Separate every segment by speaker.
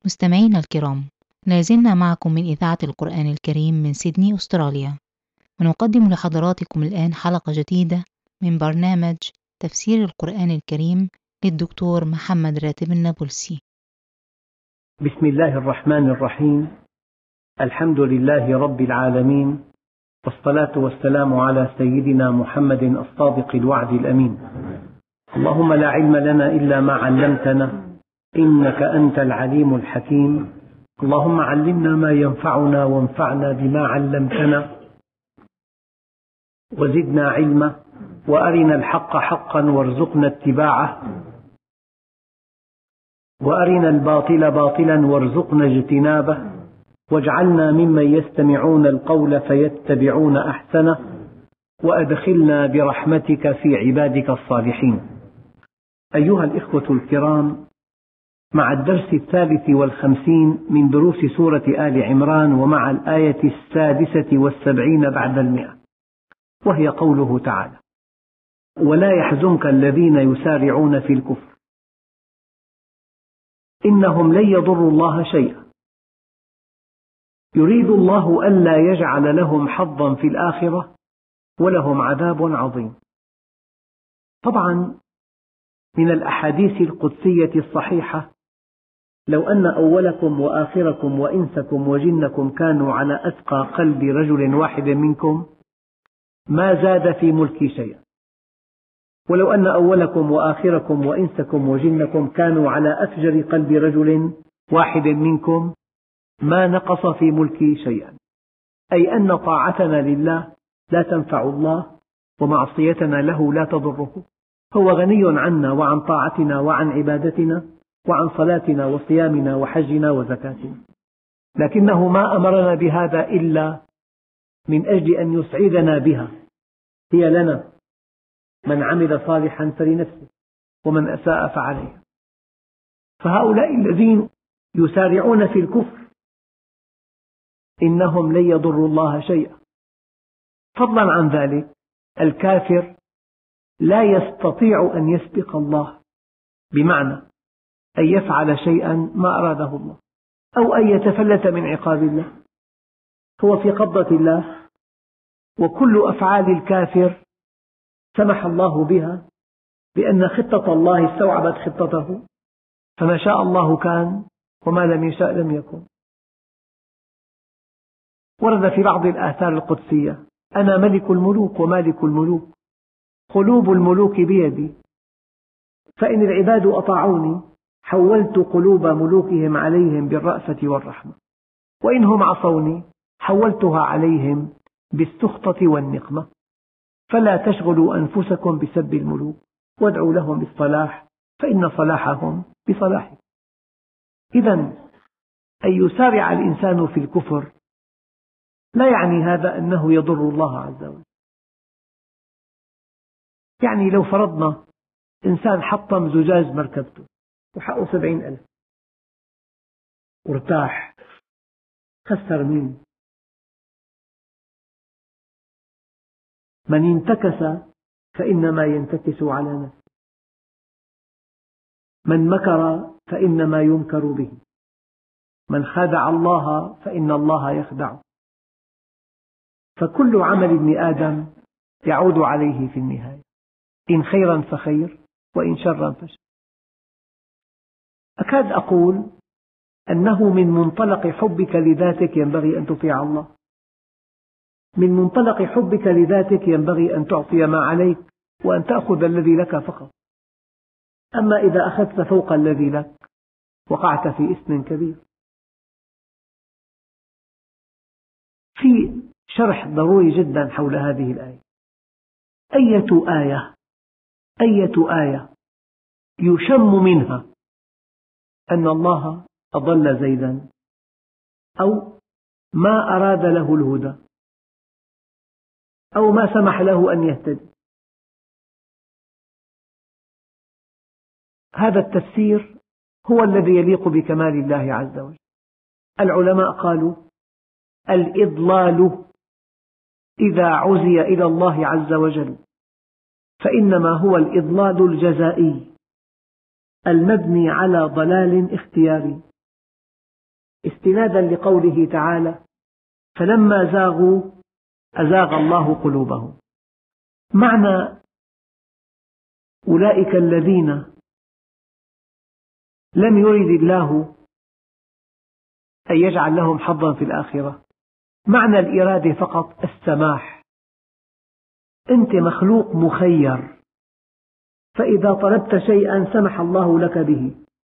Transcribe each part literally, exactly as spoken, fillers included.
Speaker 1: مستمعينا الكرام، لازلنا معكم من إذاعة القرآن الكريم من سيدني أستراليا، ونقدم لحضراتكم الآن حلقة جديدة من برنامج تفسير القرآن الكريم للدكتور محمد راتب النابلسي.
Speaker 2: بسم الله الرحمن الرحيم. الحمد لله رب العالمين، والصلاة والسلام على سيدنا محمد الصادق الوعد الأمين. اللهم لا علم لنا إلا ما علمتنا، إنك أنت العليم الحكيم. اللهم علمنا ما ينفعنا وانفعنا بما علمتنا وزدنا علما، وأرنا الحق حقا وارزقنا اتباعه، وأرنا الباطل باطلا وارزقنا اجتنابه، واجعلنا ممن يستمعون القول فيتبعون أحسنه، وأدخلنا برحمتك في عبادك الصالحين. أيها الإخوة الكرام، مع الدرس الثالث والخمسين من دروس سورة آل عمران، ومع الآية السادسة والسبعين بعد المئة، وهي قوله تعالى: ولا يحزنك الذين يسارعون في الكفر إنهم لن يضروا الله شيئا، يريد الله ألا يجعل لهم حظا في الآخرة ولهم عذاب عظيم. طبعا من الأحاديث القدسية الصحيحة: لو أن أولكم وآخركم وإنسكم وجنكم كانوا على أتقى قلب رجل واحد منكم ما زاد في ملكي شيئا، ولو أن أولكم وآخركم وإنسكم وجنكم كانوا على أفجر قلب رجل واحد منكم ما نقص في ملكي شيئا، أي أن طاعتنا لله لا تنفع الله، ومعصيتنا له لا تضره. هو غني عنا وعن طاعتنا وعن عبادتنا وعن صلاتنا وصيامنا وحجنا وزكاتنا، لكنه ما أمرنا بهذا إلا من أجل أن يسعدنا بها. هي لنا، من عمل صالحا فلنفسه ومن أساء فعليها. فهؤلاء الذين يسارعون في الكفر إنهم لن يضروا الله شيئا. فضلا عن ذلك، الكافر لا يستطيع أن يسبق الله، بمعنى أن يفعل شيئا ما أراده الله، أو أن يتفلت من عقاب الله. هو في قبضة الله، وكل أفعال الكافر سمح الله بها بأن خطة الله استوعبت خطته، فما شاء الله كان وما لم يشاء لم يكن. ورد في بعض الآثار القدسية: أنا ملك الملوك ومالك الملوك، قلوب الملوك بيدي، فإن العباد أطاعوني حولت قلوب ملوكهم عليهم بالرأفة والرحمة، وإنهم عصوني حولتها عليهم بالسخطة والنقمة. فلا تشغلوا أنفسكم بسب الملوك، وادعوا لهم بالصلاح فإن صلاحهم بصلاحكم. إذن أن يسارع الإنسان في الكفر لا يعني هذا أنه يضر الله عز وجل. يعني لو فرضنا إنسان حطم زجاج مركبته وحقه سبعين ألف وارتاح، خسر مين؟ من انتكس فإنما ينتكس على نفسه، من مكر فإنما يمكر به، من خادع الله فإن الله يخدعه. فكل عمل ابن آدم يعود عليه في النهاية، إن خيرا فخير وإن شرا فشر. أكاد أقول أنه من منطلق حبك لذاتك ينبغي أن تطيع الله، من منطلق حبك لذاتك ينبغي أن تعطي ما عليك وأن تأخذ الذي لك فقط. أما إذا أخذت فوق الذي لك وقعت في إثم كبير. في شرح ضروري جدا حول هذه الآية. أية آية أية آية يشم منها أن الله أضل زيدا أو ما أراد له الهدى أو ما سمح له أن يهتدي. هذا التفسير هو الذي يليق بكمال الله عز وجل. العلماء قالوا: الإضلال إذا عزي إلى الله عز وجل فإنما هو الإضلال الجزائي المبني على ضلال اختياري، استنادا لقوله تعالى: فلما زاغوا أزاغ الله قلوبهم. معنى أولئك الذين لم يرد الله أن يجعل لهم حظا في الآخرة، معنى الإرادة فقط السماح. أنت مخلوق مخير، فإذا طلبت شيئا سمح الله لك به.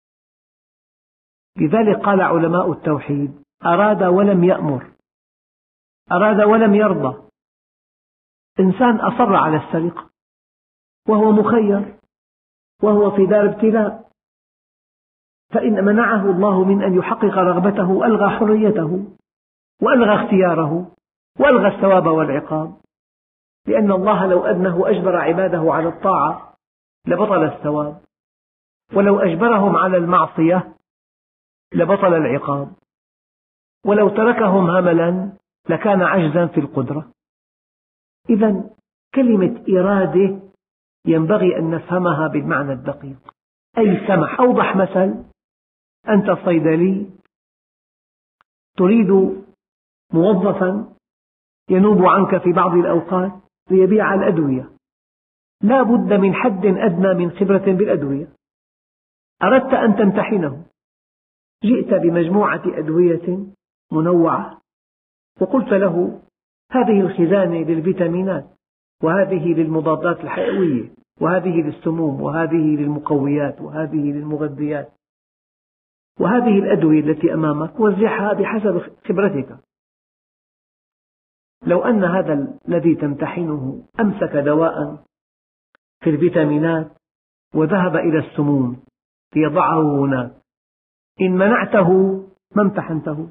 Speaker 2: لذلك قال علماء التوحيد: أراد ولم يأمر، أراد ولم يرضى. إنسان أصر على السرقة وهو مخير، وهو في دار ابتلاء، فإن منعه الله من أن يحقق رغبته ألغى حريته وألغى اختياره وألغى الثواب والعقاب، لأن الله لو أنه أجبر عباده على الطاعة لبطل الثواب، ولو أجبرهم على المعصية لبطل العقاب، ولو تركهم هملا لكان عجزا في القدرة. إذن كلمة إرادة ينبغي أن نفهمها بالمعنى الدقيق، أي سمح. أوضح مثل: أنت صيدلي تريد موظفا ينوب عنك في بعض الأوقات ليبيع الأدوية، لا بد من حد أدنى من خبرة بالأدوية. أردت أن تمتحنه، جئت بمجموعة أدوية منوعة وقلت له: هذه الخزانة للفيتامينات، وهذه للمضادات الحيوية، وهذه للسموم، وهذه للمقويات، وهذه للمغذيات، وهذه الأدوية التي أمامك وزعها بحسب خبرتك. لو أن هذا الذي تمتحنه أمسك دواء في الفيتامينات وذهب إلى السموم ليضعه هناك، إن منعته ما امتحنته.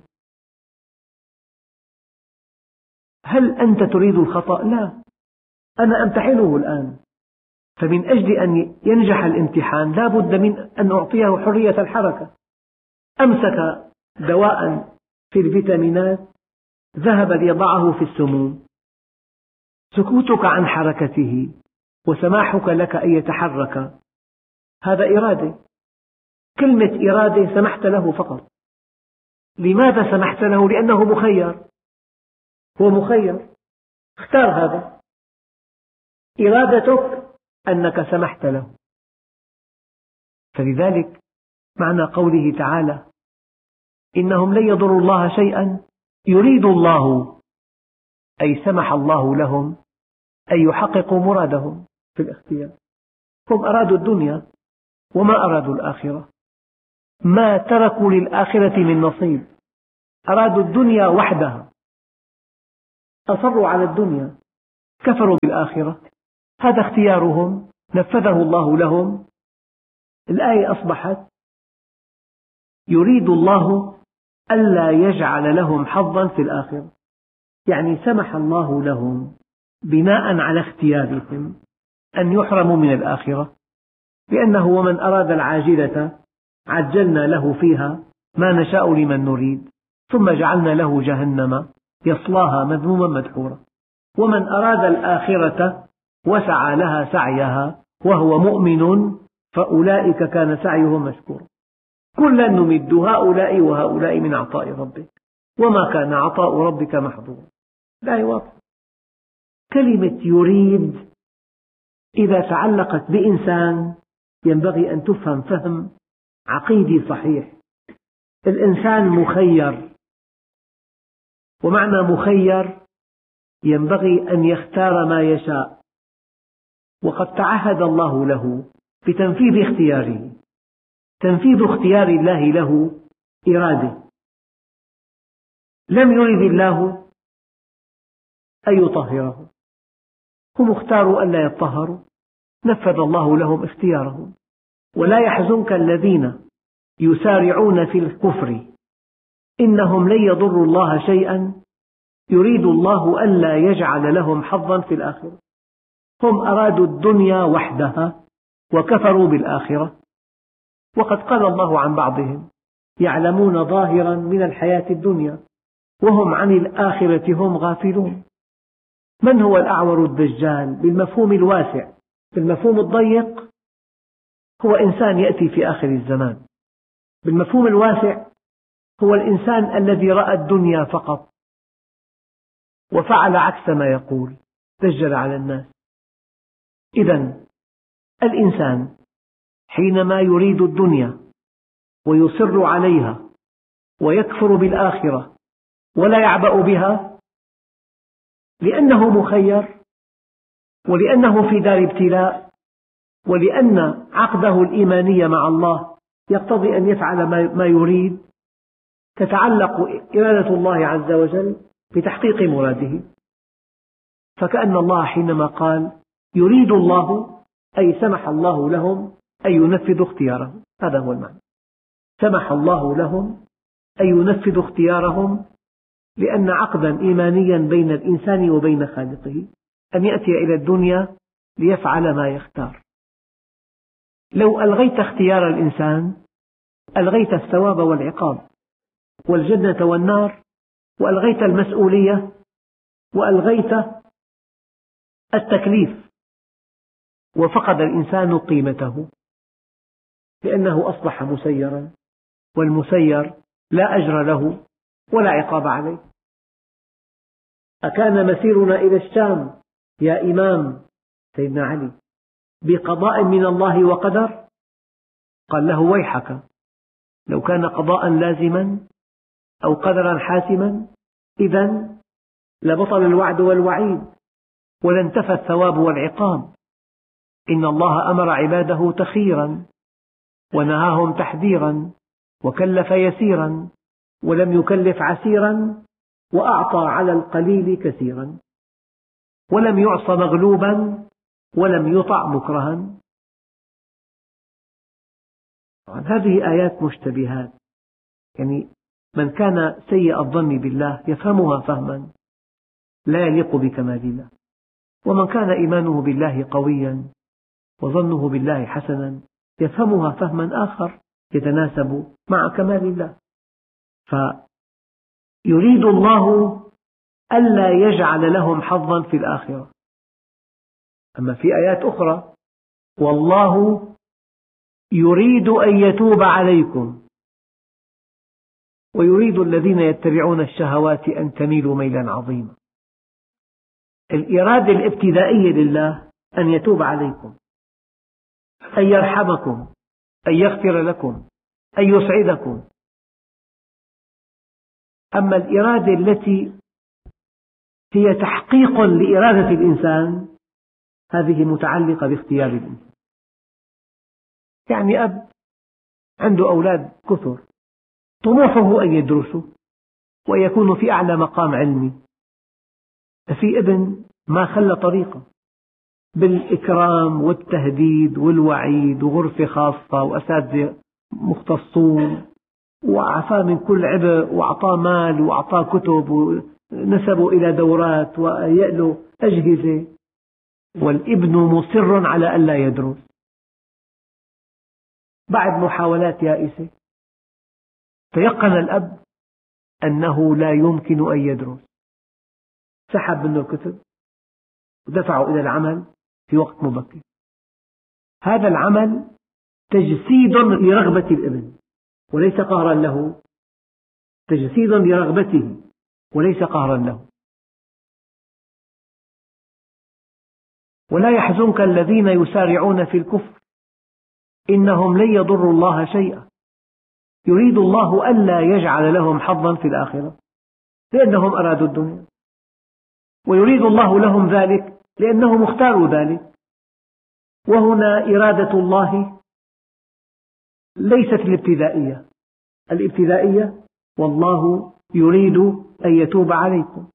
Speaker 2: هل أنت تريد الخطأ؟ لا، أنا أمتحنه الآن، فمن أجل أن ينجح الامتحان لا بد من أن أعطيه حرية الحركة. أمسك دواء في الفيتامينات ذهب ليضعه في السموم، سكوتك عن حركته وسماحك لك أن يتحرك هذا إرادة. كلمة إرادة سمحت له فقط. لماذا سمحت له؟ لأنه مخير، هو مخير، اختار هذا. إرادتك أنك سمحت له. فلذلك معنى قوله تعالى: إنهم لن يضروا الله شيئا يريد الله، أي سمح الله لهم أن يحققوا مرادهم في الاختيار. هم أرادوا الدنيا وما أرادوا الآخرة، ما تركوا للآخرة من نصيب، أرادوا الدنيا وحدها، أصروا على الدنيا، كفروا بالآخرة. هذا اختيارهم نفذه الله لهم. الآية أصبحت: يريد الله ألا يجعل لهم حظا في الآخرة، يعني سمح الله لهم بناء على اختيارهم أن يحرموا من الآخرة، لأنه ومن أراد العاجلة عجلنا له فيها ما نشاء لمن نريد ثم جعلنا له جهنم يصلاها مذموما مدحورا. ومن أراد الآخرة وسعى لها سعيها وهو مؤمن فأولئك كان سعيهم مشكورا. كلا نمد هؤلاء وهؤلاء من عطاء ربك وما كان عطاء ربك محظورا. لا يواصل. كلمة يريد إذا تعلقت بإنسان ينبغي أن تفهم فهم عقيدي صحيح. الإنسان مخير، ومعنى مخير ينبغي أن يختار ما يشاء، وقد تعهد الله له بتنفيذ اختياره. تنفيذ اختيار الله له إرادة. لم يرد الله أن يطهره، هم اختاروا أن لا يطهروا، نفذ الله لهم اختيارهم. ولا يحزنك الذين يسارعون في الكفر إنهم لن يضروا الله شيئا يريد الله ألا يجعل لهم حظا في الآخرة. هم أرادوا الدنيا وحدها وكفروا بالآخرة. وقد قال الله عن بعضهم: يعلمون ظاهرا من الحياة الدنيا وهم عن الآخرة هم غافلون. من هو الأعور الدجال بالمفهوم الواسع؟ بالمفهوم الضيق هو إنسان يأتي في آخر الزمان. بالمفهوم الواسع هو الإنسان الذي رأى الدنيا فقط وفعل عكس ما يقول، دجل على الناس. إذن الإنسان حينما يريد الدنيا ويصر عليها ويكفر بالآخرة ولا يعبأ بها، لأنه مخير، ولأنه في دار ابتلاء، ولأن عقده الإيماني مع الله يقتضي أن يفعل ما يريد، تتعلق إرادة الله عز وجل بتحقيق مراده. فكأن الله حينما قال يريد الله، أي سمح الله لهم أن ينفذوا اختيارهم، هذا هو المعنى. سمح الله لهم أن ينفذوا اختيارهم، لأن عقدا إيمانيا بين الإنسان وبين خالقه أن يأتي إلى الدنيا ليفعل ما يختار. لو ألغيت اختيار الإنسان ألغيت الثواب والعقاب والجنة والنار، وألغيت المسؤولية، وألغيت التكليف، وفقد الإنسان قيمته، لأنه أصبح مسيرا، والمسير لا أجر له ولا عقاب عليه. أكان مسيرنا إلى الشام يا إمام سيدنا علي بقضاء من الله وقدر؟ قال له ويحك، لو كان قضاء لازما أو قدرا حاسما إذن لبطل الوعد والوعيد ولانتفى الثواب والعقاب. إن الله أمر عباده تخييرا ونهاهم تحذيرا، وكلف يسيرا ولم يكلف عسيرا، وأعطى على القليل كثيرا، ولم يعص مغلوبا ولم يطع مكرها. هذه آيات مشتبهات، يعني من كان سيء الظن بالله يفهمها فهما لا يليق بكمال الله، ومن كان إيمانه بالله قويا وظنه بالله حسنا يفهمها فهما آخر يتناسب مع كمال الله. فيريد الله ألا يجعل لهم حظا في الآخرة. أما في آيات أخرى والله يريد أن يتوب عليكم ويريد الذين يتبعون الشهوات أن تميلوا ميلا عظيما. الإرادة الابتدائية لله أن يتوب عليكم، أن يرحمكم، أن يغفر لكم، أن يسعدكم. أما الإرادة التي هي تحقيق لإرادة الإنسان هذه متعلقة باختيار الإنسان. يعني أب عنده أولاد كثر، طموحه أن يدرسوا ويكونوا في أعلى مقام علمي، في ابن ما خلى طريقة بالإكرام والتهديد والوعيد وغرفة خاصة وأساتذة مختصون، وأعطاه من كل عبء، وأعطاه مال، وأعطاه كتب، ونسبه إلى دورات، ويأله أجهزة، والابن مصر على ألا يدرس. بعد محاولات يائسة تيقن الأب أنه لا يمكن أن يدرس، سحب منه الكتب ودفعه إلى العمل في وقت مبكر. هذا العمل تجسيد لرغبة الابن وليس قهرا له، تجسيد لرغبته وليس قهرا له. ولا يحزنك الذين يسارعون في الكفر إنهم لن يضروا الله شيئا يريد الله ألا يجعل لهم حظا في الآخرة لأنهم أرادوا الدنيا، ويريد الله لهم ذلك لأنهم اختاروا ذلك. وهنا إرادة الله ليست الابتدائية، الابتدائية والله يريد أن يتوب عليكم.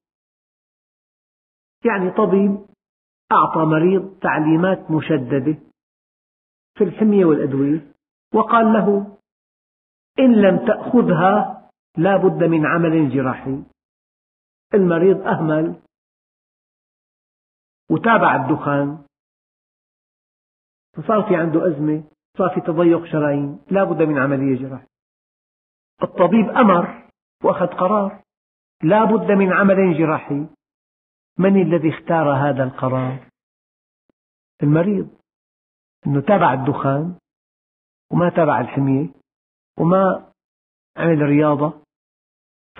Speaker 2: يعني طبيب أعطى مريض تعليمات مشددة في الحمية والأدوية وقال له إن لم تأخذها لا بد من عمل جراحي. المريض أهمل وتابع الدخان، فصار في عنده أزمة، صار في تضيق شرايين، لا بد من عملية جراحية. الطبيب أمر وأخذ قرار لا بد من عمل جراحي. من الذي اختار هذا القرار؟ المريض، أنه تابع الدخان وما تابع الحمية وما عمل رياضة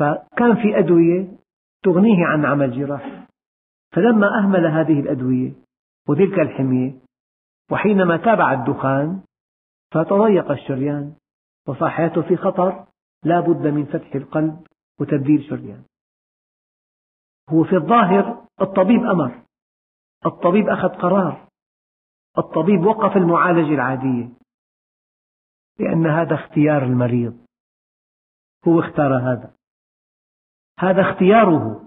Speaker 2: فكان في أدوية تغنيه عن عمل جراحي، فلما أهمل هذه الأدوية وتلك الحمية وحينما تابع الدخان فتضيق الشريان وصار حياته في خطر، لا بد من فتح القلب وتبديل شريان. هو في الظاهر الطبيب أمر، الطبيب أخذ قرار، الطبيب وقف المعالجة العادية، لأن هذا اختيار المريض، هو اختار هذا، هذا اختياره.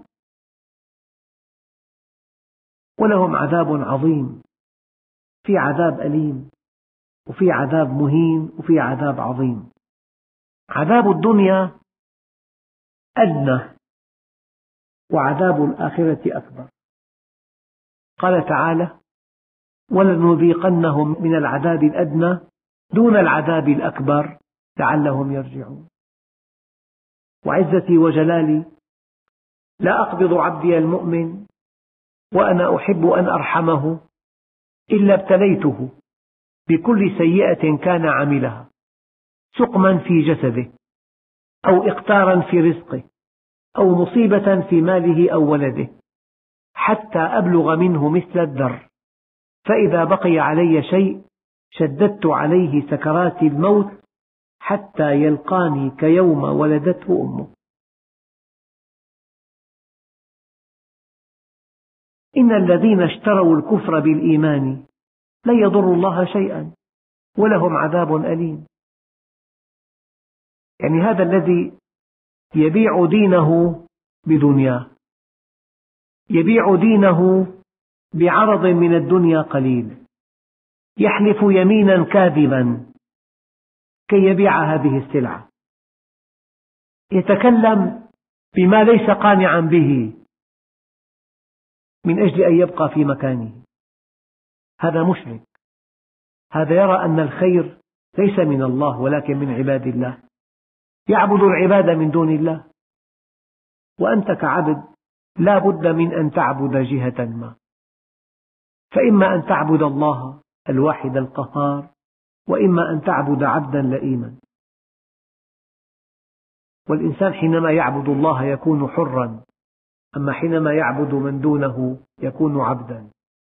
Speaker 2: ولهم عذاب عظيم، في عذاب أليم وفي عذاب مهين وفي عذاب عظيم. عذاب الدنيا أدنى وعذاب الآخرة أكبر. قال تعالى: ولنذيقنهم من العذاب الأدنى دون العذاب الأكبر لعلهم يرجعون. وعزتي وجلالي لا أقبض عبدي المؤمن وأنا أحب أن أرحمه إلا ابتليته بكل سيئة كان عملها، سقما في جسده أو إقتارا في رزقه أو مصيبة في ماله أو ولده، حتى أبلغ منه مثل الذر، فإذا بقي علي شيء شددت عليه سكرات الموت حتى يلقاني كيوم ولدته أمه. إن الذين اشتروا الكفر بالإيمان لن يضروا الله شيئا ولهم عذاب أليم. يعني هذا الذي يبيع دينه بدنياه، يبيع دينه بعرض من الدنيا قليل، يحلف يمينا كاذبا كي يبيع هذه السلعة، يتكلم بما ليس قانعا به من أجل أن يبقى في مكانه، هذا مشرك، هذا يرى أن الخير ليس من الله ولكن من عباد الله، يعبد العباد من دون الله. وأنت كعبد لا بد من أن تعبد جهة ما، فإما أن تعبد الله الواحد القهار، وإما أن تعبد عبدا لئيما. والإنسان حينما يعبد الله يكون حرا، أما حينما يعبد من دونه يكون عبدا.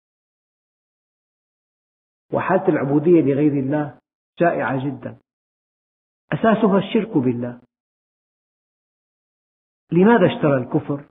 Speaker 2: وحالة العبودية لغير الله شائعة جدا، أساسها الشرك بالله. لماذا اشترى الكفر؟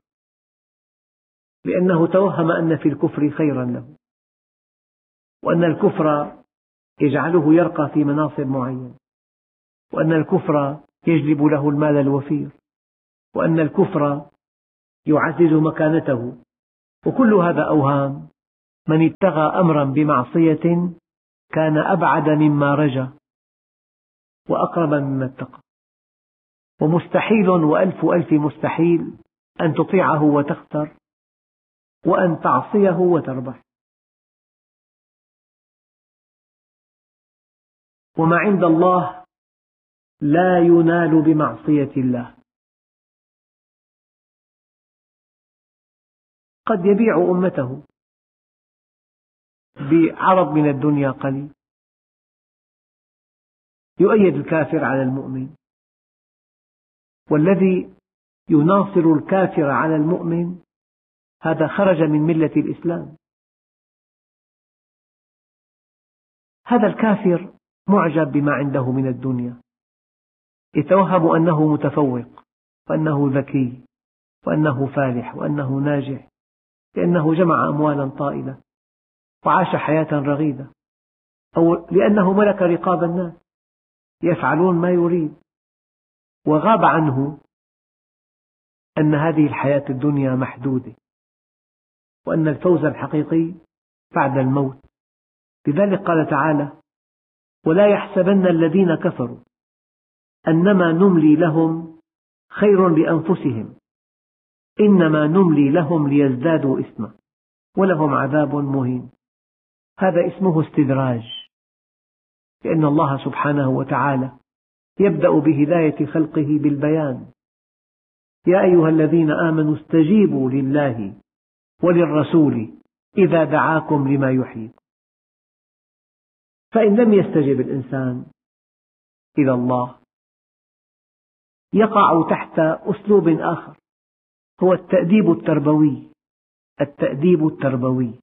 Speaker 2: لأنه توهم أن في الكفر خيرا له، وأن الكفر يجعله يرقى في مناصب معينة، وأن الكفر يجلب له المال الوفير، وأن الكفر يعزز مكانته، وكل هذا أوهام. من ابتغى أمرا بمعصية كان أبعد مما رجى وأقرب مما اتقى. ومستحيل وألف ألف مستحيل أن تطيعه وتخسر، وأن تعصيه وتربح. وما عند الله لا ينال بمعصية الله. قد يبيع أمته بعرض من الدنيا قليل، يؤيد الكافر على المؤمن، والذي يناصر الكافر على المؤمن هذا خرج من ملة الإسلام. هذا الكافر معجب بما عنده من الدنيا، يتوهم أنه متفوق وأنه ذكي وأنه فالح وأنه ناجح، لأنه جمع أموالا طائلة وعاش حياة رغيدة، أو لأنه ملك رقاب الناس يفعلون ما يريد، وغاب عنه أن هذه الحياة الدنيا محدودة، وأن الفوز الحقيقي بعد الموت. لذلك قال تعالى: ولا يحسبن الذين كفروا أنما نملي لهم خير لأنفسهم إنما نملي لهم ليزدادوا إثما ولهم عذاب مهين. هذا اسمه استدراج، لأن الله سبحانه وتعالى يبدأ بهداية خلقه بالبيان: يا أيها الذين آمنوا استجيبوا لله وللرسول إذا دعاكم لما يحييكم. فإن لم يستجب الإنسان إلى الله يقع تحت أسلوب آخر، هو التأديب التربوي. التأديب التربوي: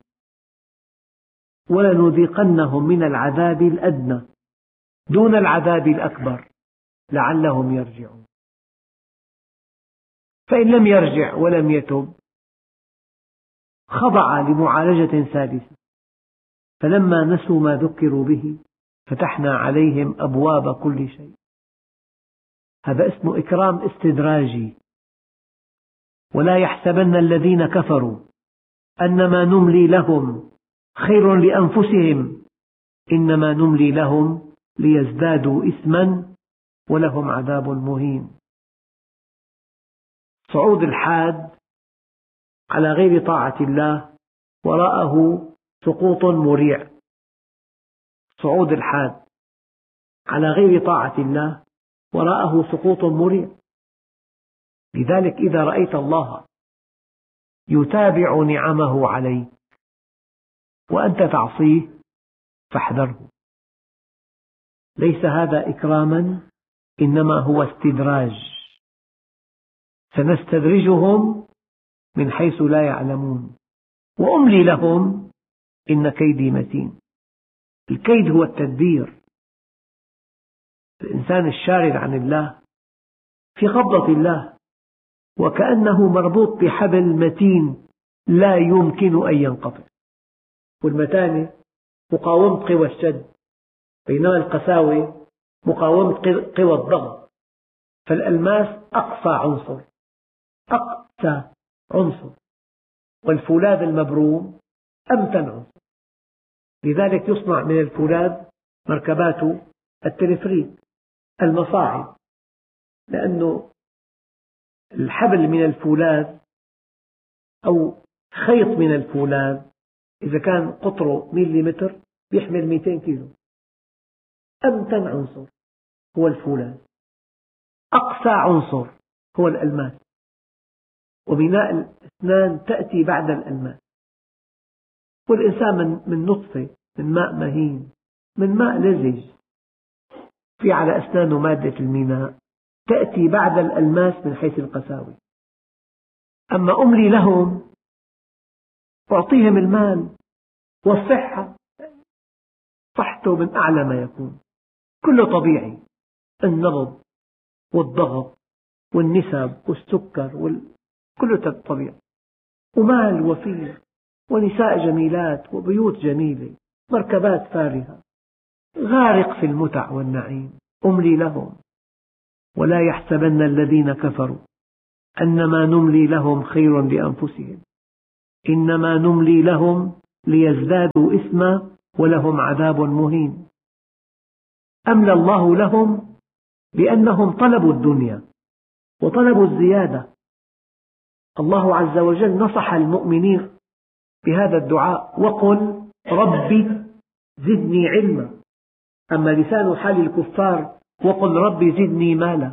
Speaker 2: ولنذيقنهم من العذاب الأدنى دون العذاب الأكبر لعلهم يرجعون. فإن لم يرجع ولم يتب خضع لمعالجة ثالثة، فلما نسوا ما ذكروا به فتحنا عليهم أبواب كل شيء. هذا اسمه إكرام استدراجي. ولا يحسبن الذين كفروا أنما نملي لهم خير لأنفسهم إنما نملي لهم ليزدادوا إثما ولهم عذاب مهين. صعود الحاد على غير طاعة الله وراءه سقوط مريع. صعود الحاد على غير طاعة الله وراءه سقوط مريع. لذلك إذا رأيت الله يتابع نعمه عليك وأنت تعصيه فاحذره. ليس هذا إكراما، إنما هو استدراج. سنستدرجهم من حيث لا يعلمون وأملي لهم إن كيدي متين. الكيد هو التدبير. الإنسان الشارد عن الله في قبضة الله، وكأنه مربوط بحبل متين لا يمكن أن ينقطع. والمتانة مقاومة قوى الشد، بينما القساوة مقاومة قوى الضغط. فالألماس أقصى عنصر، أقسى عنصر، والفولاذ المبروم أمتن عنصر. لذلك يصنع من الفولاذ مركبات التلفريك، المصاعد، لأنه الحبل من الفولاذ أو خيط من الفولاذ إذا كان قطره ميليمتر يحمل مئتين كيلو. أمتن عنصر هو الفولاذ، أقسى عنصر هو الألماس. وبناء الأسنان تأتي بعد الألماس. والإنسان من, من نطفة، من ماء مهين، من ماء لزج، في على أسنانه مادة الميناء تأتي بعد الألماس من حيث القساوة. أما أملي لهم أعطيهم المال والصحة، صحته من أعلى ما يكون، كله طبيعي، النبض والضغط والنسب والسكر وال... كله طبيعي، ومال وفير ونساء جميلات وبيوت جميلة، مركبات فارهة، غارق في المتع والنعيم. أملي لهم ولا يحسبن الذين كفروا أنما نملي لهم خير لأنفسهم إنما نملي لهم ليزدادوا إثما ولهم عذاب مهين. أملى الله لهم لأنهم طلبوا الدنيا وطلبوا الزيادة. الله عز وجل نصح المؤمنين بهذا الدعاء: وقل ربي زدني علما. أما لسان حال الكفار: وقل ربي زدني مالا،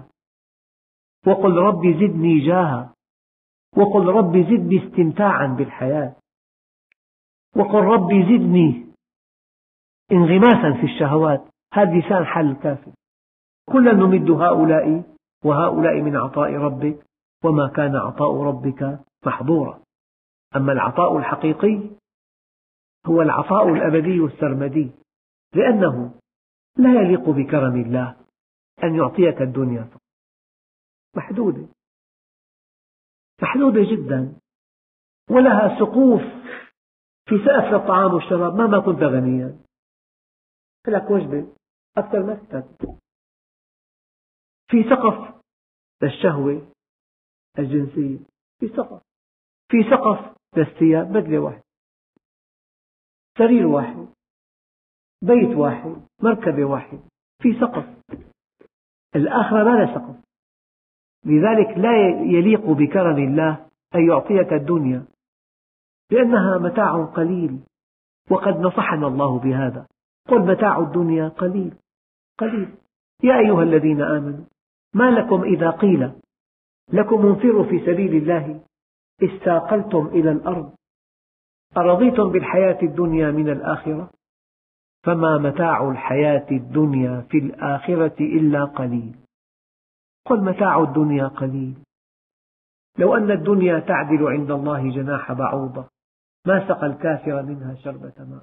Speaker 2: وقل ربي زدني جاها، وقل ربي زدني استمتاعا بالحياة، وقل ربي زدني انغماسا في الشهوات. هذا لسان حال الكافر. كلا نمد هؤلاء وهؤلاء من عطاء ربك وما كان عطاء ربك محظورا. أما العطاء الحقيقي هو العطاء الأبدي السرمدي، لأنه لا يليق بكرم الله أن يعطيك الدنيا محدودة محدودة جدا، ولها سقوف في سقف للطعام والشراب مهما كنت غنيا. لك وجبة أكثر ما تستطيع. في سقف للشهوة الجنسية، في سقف في سقف للثياب، بدلة واحدة، سرير واحد، بيت واحد، مركبة واحدة، في سقف. الآخرة ما لها سقف. لذلك لا يليق بكرم الله أن يعطيك الدنيا، لأنها متاع قليل، وقد نصحنا الله بهذا: قل متاع الدنيا قليل قليل. يا أيها الذين آمنوا ما لكم إذا قيل لكم انفروا في سبيل الله استاقلتم إلى الأرض أرضيتم بالحياة الدنيا من الآخرة فما متاع الحياة الدنيا في الآخرة إلا قليل. قل متاع الدنيا قليل، لو أن الدنيا تعدل عند الله جناح بعوضة ما سقى الكافر منها شربة ماء.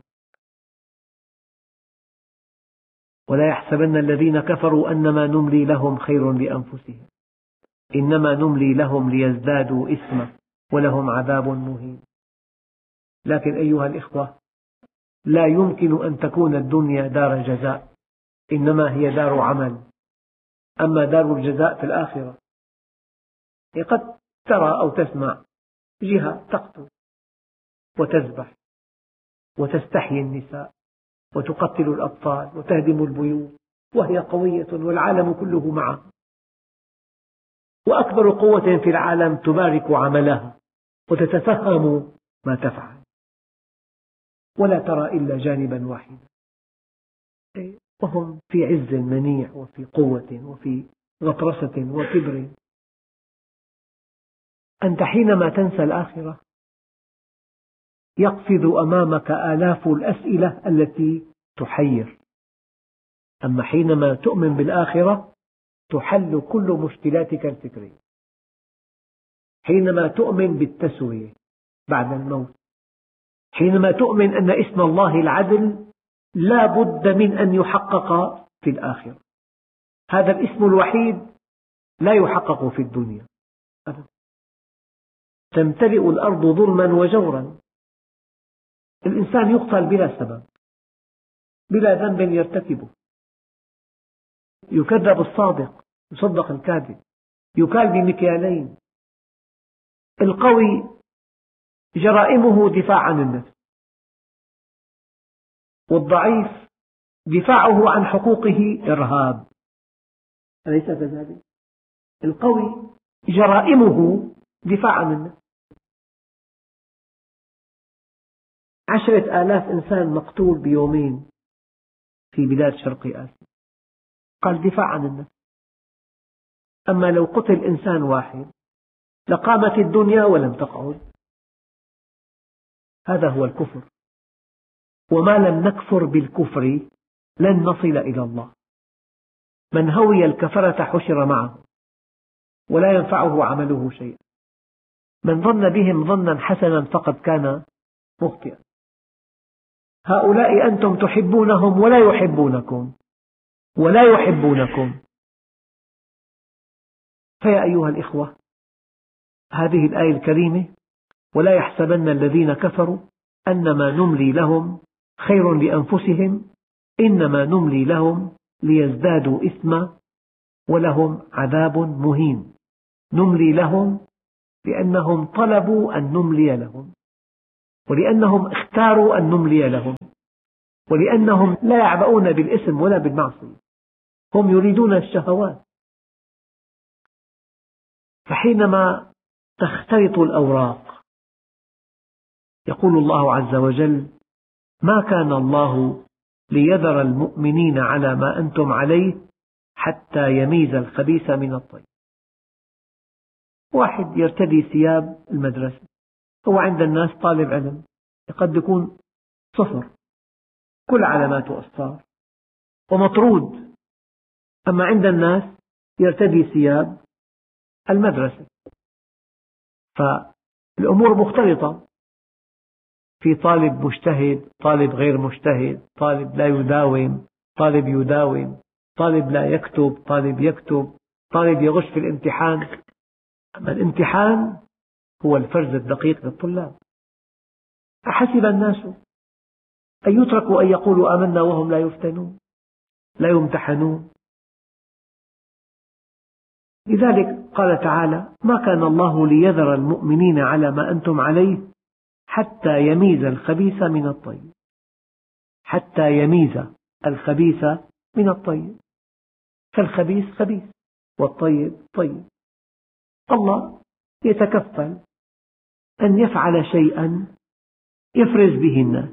Speaker 2: ولا يحسبن الذين كفروا أنما نملي لهم خير لأنفسهم إنما نملي لهم ليزدادوا إثما ولهم عذاب مهين. لكن أيها الإخوة، لا يمكن أن تكون الدنيا دار جزاء، إنما هي دار عمل. أما دار الجزاء في الآخرة، قد ترى أو تسمع جهة تقتل وتذبح وتستحيي النساء وتقتل الأطفال وتهدم البيوت وهي قوية والعالم كله معها، وأكبر قوة في العالم تبارك عملها وتتفهم ما تفعل، ولا ترى إلا جانبا واحدا، وهم في عز منيع وفي قوة وفي غطرسة وكبر. أنت حينما تنسى الآخرة يقفز أمامك آلاف الأسئلة التي تحير، أما حينما تؤمن بالآخرة تحل كل مشكلاتك الفكرية. حينما تؤمن بالتسوية بعد الموت، حينما تؤمن أن اسم الله العدل لا بد من أن يحقق في الآخرة، هذا الاسم الوحيد لا يحقق في الدنيا أبدا. تمتلئ الأرض ظلما وجورا، الإنسان يقتل بلا سبب بلا ذنب يرتكبه، يكذب الصادق يصدق الكاذب، يكال بمكيالين. القوي جرائمه دفاع عن النفس، والضعيف دفاعه عن حقوقه إرهاب، أليس كذلك؟ القوي جرائمه دفاع عن النفس. عشرة آلاف إنسان مقتول بيومين في بلاد شرق آسيا، قال دفاع عن النفس. أما لو قتل إنسان واحد لقامت الدنيا ولم تقعد. هذا هو الكفر، وما لم نكفر بالكفر لن نصل إلى الله. من هوي الكفرة حشر معه ولا ينفعه عمله شيئا. من ظن بهم ظنا حسنا فقد كان مخطئا. هؤلاء أنتم تحبونهم ولا يحبونكم ولا يحبونكم. فيا أيها الإخوة، هذه الآية الكريمة: ولا يحسبن الذين كفروا أنما نملي لهم خير لأنفسهم إنما نملي لهم ليزدادوا إثما ولهم عذاب مهين. نملي لهم لأنهم طلبوا أن نملي لهم، ولأنهم اختاروا أن نملي لهم، ولأنهم لا يعبؤون بالإثم ولا بالمعصية، هم يريدون الشهوات. فحينما تختلط الأوراق يقول الله عز وجل: ما كان الله ليذر المؤمنين على ما أنتم عليه حتى يميز الخبيث من الطيب. واحد يرتدي ثياب المدرسة، هو عند الناس طالب علم، قد يكون صفر، كل علاماته أصفار ومطرود، أما عند الناس يرتدي ثياب المدرسة. فالأمور مختلطة، في طالب مجتهد، طالب غير مجتهد، طالب لا يداوم، طالب يداوم، طالب لا يكتب، طالب يكتب، طالب يغش في الامتحان. أما الامتحان هو الفرز الدقيق للطلاب. أحسب الناس أن يتركوا أن يقولوا آمنا وهم لا يفتنون، لا يمتحنون. لذلك قال تعالى: ما كان الله ليذر المؤمنين على ما أنتم عليه حتى يميز الخبيث من الطيب. حتى يميز الخبيث من الطيب، فالخبيث خبيث والطيب طيب. الله يتكفل أن يفعل شيئا يفرز به الناس.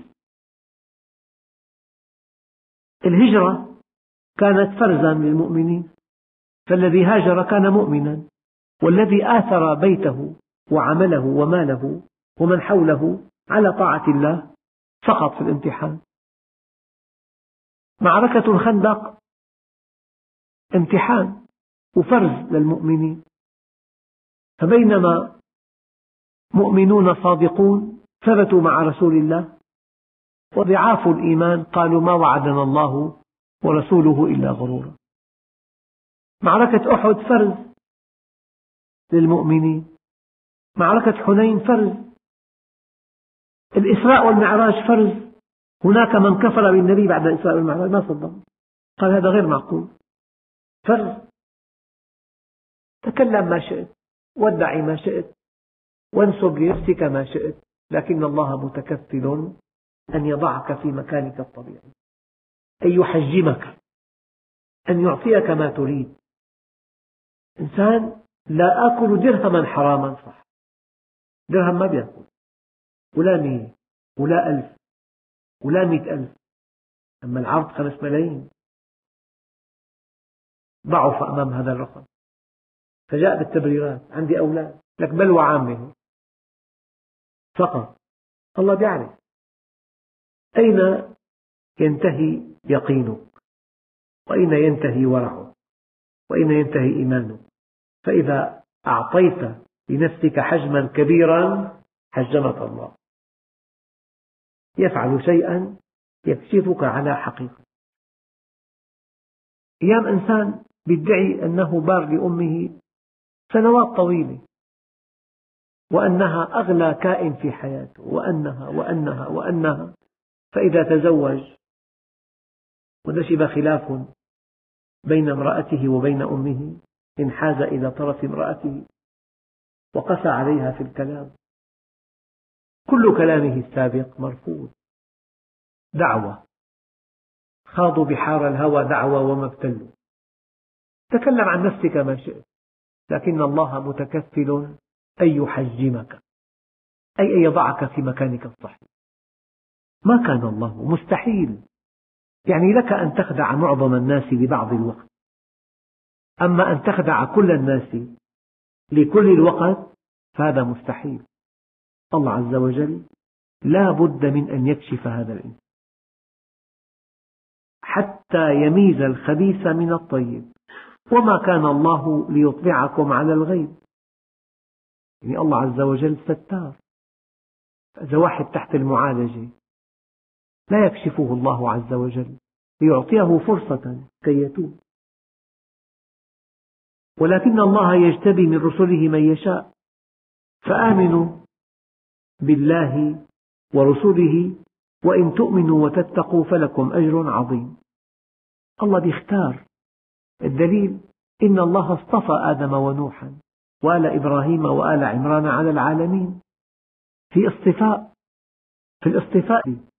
Speaker 2: الهجرة كانت فرزا للمؤمنين، فالذي هاجر كان مؤمنا، والذي آثر بيته وعمله وماله ومن حوله على طاعة الله سقط في الامتحان. معركة الخندق امتحان، وفرز للمؤمنين. فبينما مؤمنون صادقون ثبتوا مع رسول الله، وضعاف الإيمان قالوا ما وعدنا الله ورسوله إلا غرورا. معركة أحد فرز للمؤمنين، معركة حنين فرز، الإسراء والمعراج فرز. هناك من كفر بالنبي بعد الإسراء والمعراج ما صدق، قال هذا غير معقول. فرز. تكلم ما شئت، وادعي ما شئت، وانسب لنفسك ما شئت، لكن الله متكفل أن يضعك في مكانك الطبيعي، أن يحجمك، أن يعطيك ما تريد. إنسان لا آكل درهما حراما، صح، درهم ما بيأكل، ولا مية ولا ألف ولا مئة ألف، أما العرض خمس ملايين. ضعف أمام هذا الرقم، فجاء بالتبريرات، عندي أولاد، لك بلوى عامة فقط. الله يعرف أين ينتهي يقينك، وأين ينتهي ورعك، وأين ينتهي إيمانك. فإذا أعطيت لنفسك حجما كبيرا حجمك الله، يفعل شيئا يكشفك على حقيقة. أيام إنسان يدعي أنه بار لأمه سنوات طويلة، وأنها أغلى كائن في حياته، وأنها وأنها وأنها، فإذا تزوج ونشب خلاف بين امرأته وبين أمه انحاز إلى طرف امرأته وقسى عليها في الكلام، كل كلامه السابق مرفوض. دعوة، خاضوا بحار الهوى دعوة وما ابتلوا. تكلم عن نفسك ما شئت، لكن الله متكفل أن يحجمك، أي أن يضعك في مكانك الصحيح. ما كان الله، مستحيل. يعني لك أن تخدع معظم الناس لبعض الوقت، أما أن تخدع كل الناس لكل الوقت فهذا مستحيل. الله عز وجل لا بد من أن يكشف هذا الإنسان حتى يميز الخبيث من الطيب. وما كان الله ليطلعكم على الغيب، يعني الله عز وجل ستار. إذا واحد تحت المعالجة لا يكشفه الله عز وجل ليعطيه فرصة كي يتوب، ولكن الله يجتبي من رسله من يشاء. فآمنوا بالله ورسله وإن تؤمنوا وتتقوا فلكم أجر عظيم. الله بيختار. الدليل إن الله اصطفى آدم ونوحا وآل إبراهيم وآل عمران على العالمين، في اصطفاء. في الاصطفاء